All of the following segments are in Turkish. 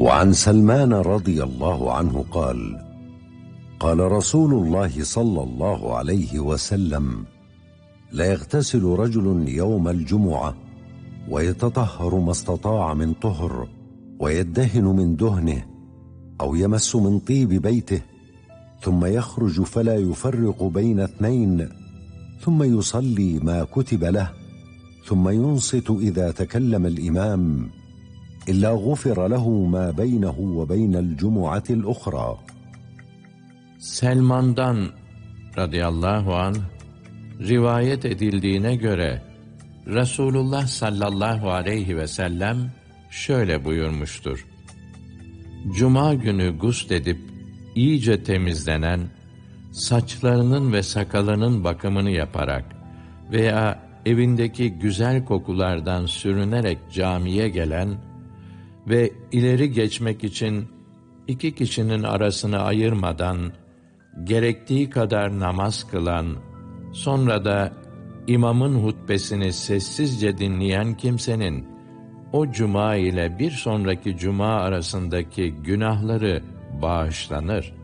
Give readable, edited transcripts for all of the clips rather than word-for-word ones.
وعن سلمان رضي الله عنه قال: قال رسول الله صلى الله عليه وسلم: لا يغتسل رجل يوم الجمعة ويتطهر ما استطاع من طهر ويدهن من دهنه أو يمس من طيب بيته ثم يخرج فلا يفرق بين اثنين ثم يصلي ما كتب له ثم ينصت إذا تكلم الإمام إلا غفر له ما بينه وبين الجمعة الأخرى. Selman'dan radıyallahu anh rivayet edildiğine göre Resulullah sallallahu aleyhi ve sellem şöyle buyurmuştur: Cuma günü gusledip iyice temizlenen, saçlarının ve sakalının bakımını yaparak veya evindeki güzel kokulardan sürünerek camiye gelen ve ileri geçmek için iki kişinin arasını ayırmadan gerektiği kadar namaz kılan, sonra da imamın hutbesini sessizce dinleyen kimsenin o cuma ile bir sonraki cuma arasındaki günahları bağışlanır.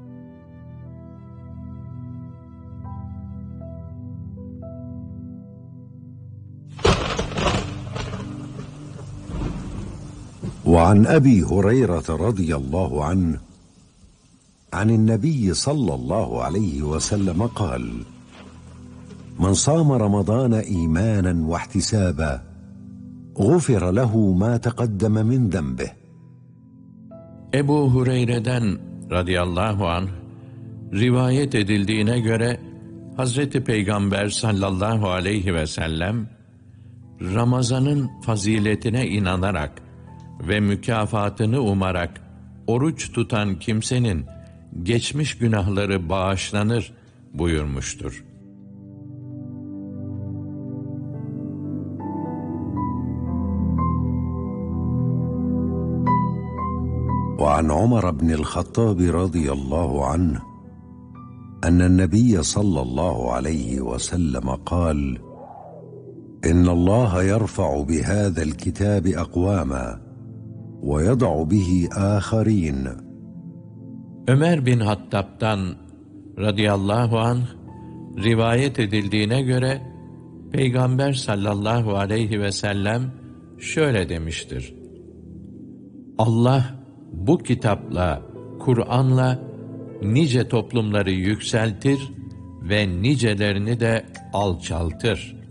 وعن أبي هريرة رضي الله عنه عن النبي صلى الله عليه وسلم قال: من صام رمضان إيمانا واحتسابا غفر له ما تقدم من ذنبه. Ebu Hureyre'den radıyallahu anh rivayet edildiğine göre Hazreti Peygamber sallallahu aleyhi ve sellem Ramazan'ın faziletine inanarak ve mükafatını umarak oruç tutan kimsenin geçmiş günahları bağışlanır buyurmuştur. وعن عمر بن الخطاب رضي الله عنه أن النبي صلى الله عليه وسلم قال: إن الله يرفع بهذا الكتاب أقواما ويضع به آخرين. Ömer bin Hattab'dan radıyallahu anh rivayet edildiğine göre Peygamber sallallahu aleyhi ve sellem şöyle demiştir: Allah bu kitapla, Kur'an'la nice toplumları yükseltir ve nicelerini de alçaltır.